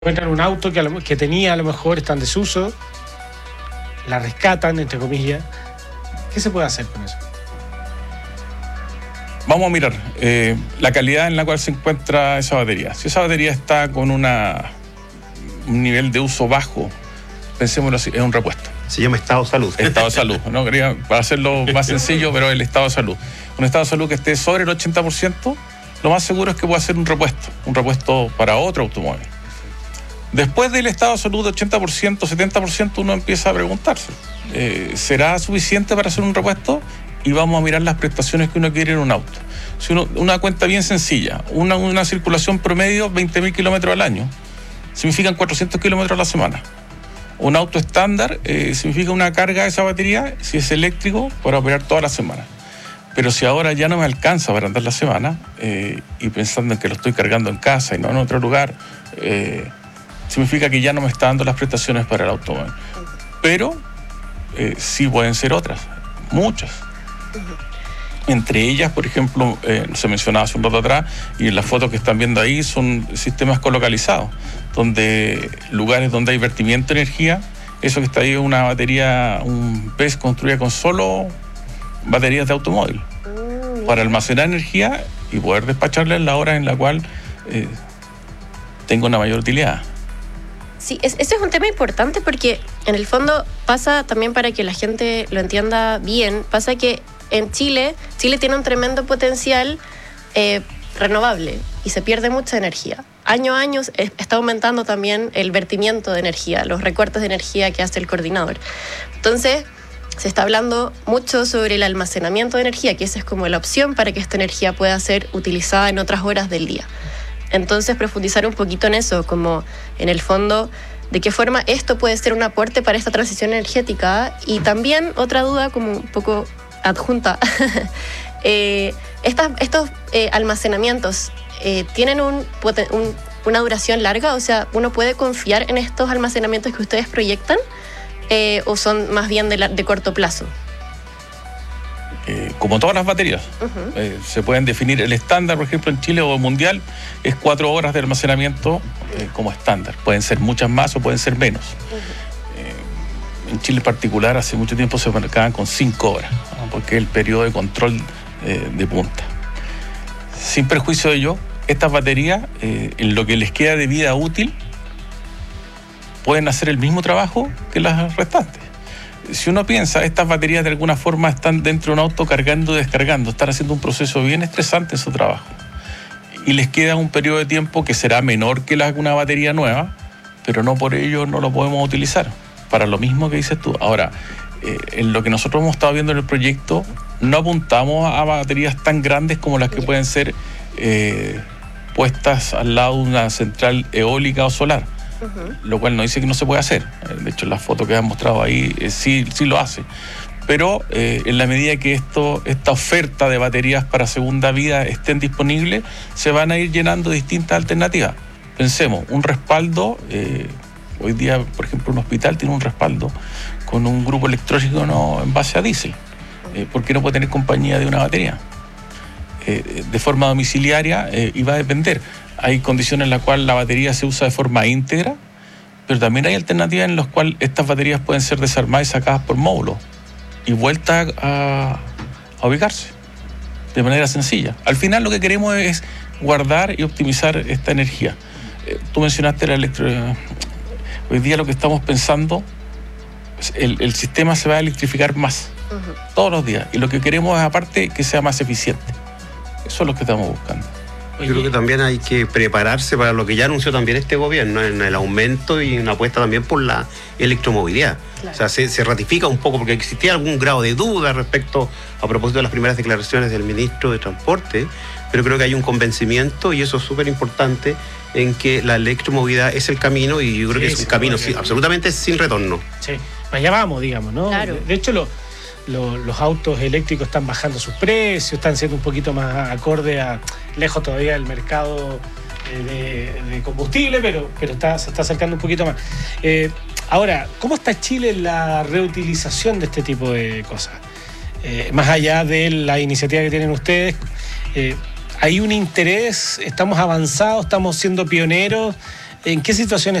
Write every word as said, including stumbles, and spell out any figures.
encuentran un auto que, a lo, que tenía a lo mejor, está en desuso, la rescatan, entre comillas. ¿Qué se puede hacer con eso? Vamos a mirar eh, la calidad en la cual se encuentra esa batería. Si esa batería está con una, un nivel de uso bajo, pensémoslo así, es un repuesto. Se llama estado de salud. Estado de salud, ¿no? Quería, para hacerlo más sencillo, pero el estado de salud. Un estado de salud que esté sobre el ochenta por ciento, lo más seguro es que pueda ser un repuesto, un repuesto para otro automóvil. Después del estado de salud de ochenta por ciento, setenta por ciento, uno empieza a preguntarse, eh, ¿será suficiente para hacer un repuesto? Y vamos a mirar las prestaciones que uno quiere en un auto. Si uno, una cuenta bien sencilla, una, una circulación promedio, veinte mil kilómetros al año, significan cuatrocientos kilómetros a la semana. Un auto estándar eh, significa una carga de esa batería, si es eléctrico, para operar toda la semana. Pero si ahora ya no me alcanza para andar la semana, eh, y pensando en que lo estoy cargando en casa y no en otro lugar, eh, significa que ya no me está dando las prestaciones para el automóvil. Pero eh, sí pueden ser otras, muchas. Entre ellas, por ejemplo, eh, se mencionaba hace un rato atrás, y en las fotos que están viendo ahí son sistemas colocalizados, donde lugares donde hay vertimiento de energía, eso que está ahí es una batería, un P E S construida con solo baterías de automóvil, mm, para almacenar energía y poder despacharla en la hora en la cual eh, tengo una mayor utilidad. Sí, es, ese es un tema importante porque en el fondo pasa también, para que la gente lo entienda bien, pasa que en Chile, Chile tiene un tremendo potencial eh, renovable y se pierde mucha energía. Año a año está aumentando también el vertimiento de energía, los recortes de energía que hace el coordinador. Entonces, se está hablando mucho sobre el almacenamiento de energía, que esa es como la opción para que esta energía pueda ser utilizada en otras horas del día. Entonces, profundizar un poquito en eso, como en el fondo, de qué forma esto puede ser un aporte para esta transición energética. Y también otra duda, como un poco adjunta, eh, estas, estos eh, almacenamientos eh, tienen un, un, una duración larga, o sea, ¿uno puede confiar en estos almacenamientos que ustedes proyectan eh, o son más bien de, la, de corto plazo? Eh, como todas las baterías, uh-huh. eh, se pueden definir el estándar, por ejemplo, en Chile o mundial, es cuatro horas de almacenamiento eh, como estándar. Pueden ser muchas más o pueden ser menos. Uh-huh. Eh, en Chile en particular, hace mucho tiempo se marcaban con cinco horas, ¿no? Porque es el periodo de control eh, de punta. Sin perjuicio de ello, estas baterías, eh, en lo que les queda de vida útil, pueden hacer el mismo trabajo que las restantes. Si uno piensa, estas baterías de alguna forma están dentro de un auto cargando y descargando, están haciendo un proceso bien estresante en su trabajo. Y les queda un periodo de tiempo que será menor que la, una batería nueva, pero no por ello no lo podemos utilizar, para lo mismo que dices tú. Ahora, eh, en lo que nosotros hemos estado viendo en el proyecto, no apuntamos a baterías tan grandes como las que pueden ser eh, puestas al lado de una central eólica o solar. Uh-huh. Lo cual no dice que no se puede hacer. De hecho, las fotos que han mostrado ahí eh, sí, sí lo hace. Pero eh, en la medida que esto, esta oferta de baterías para segunda vida estén disponibles, se van a ir llenando distintas alternativas. Pensemos, un respaldo, eh, hoy día, por ejemplo, un hospital tiene un respaldo con un grupo electrónico no, en base a diésel. Eh, ¿Por qué no puede tener compañía de una batería? Eh, de forma domiciliaria eh, y va a depender. Hay condiciones en las cuales la batería se usa de forma íntegra, pero también hay alternativas en las cuales estas baterías pueden ser desarmadas y sacadas por módulos y vueltas a, a ubicarse de manera sencilla. Al final lo que queremos es guardar y optimizar esta energía. Eh, tú mencionaste la electro... Hoy día lo que estamos pensando, el, el sistema se va a electrificar más, uh-huh. todos los días, y lo que queremos es, aparte, que sea más eficiente. Eso es lo que estamos buscando. Yo creo que también hay que prepararse para lo que ya anunció también este gobierno, en el aumento y una apuesta también por la electromovilidad. Claro. O sea, se, se ratifica un poco, porque existía algún grado de duda respecto, a propósito de las primeras declaraciones del ministro de Transporte, pero creo que hay un convencimiento, y eso es súper importante, en que la electromovilidad es el camino, y yo creo sí, que es un camino sí, absolutamente sin retorno. Sí, allá vamos, digamos, ¿no? Claro. De hecho, lo... los autos eléctricos están bajando sus precios, están siendo un poquito más acorde a, lejos todavía del mercado de, de combustible, pero, pero está, se está acercando un poquito más. Eh, ahora, ¿cómo está Chile en la reutilización de este tipo de cosas? Eh, más allá de la iniciativa que tienen ustedes, eh, ¿hay un interés? ¿Estamos avanzados? ¿Estamos siendo pioneros? ¿En qué situación